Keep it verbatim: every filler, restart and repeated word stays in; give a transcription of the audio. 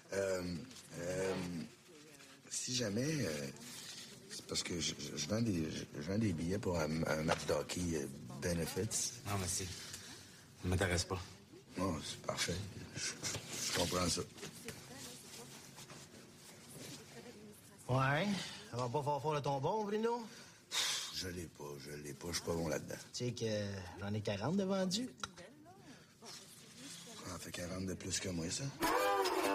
Euh, euh, si jamais... Euh, c'est parce que je, je, je, vends des, je, je vends des billets pour un, un match d'hockey euh, benefits. Non, merci. Ça m'intéresse pas. Non, oh, c'est parfait. Je, je, je comprends ça. Ouais. Ça va pas faire fort le tombon, Bruno? Je l'ai pas, je l'ai pas. Je suis pas bon là-dedans. Tu sais que j'en ai quarante de vendus. Ça en fait quarante de plus que moi, ça.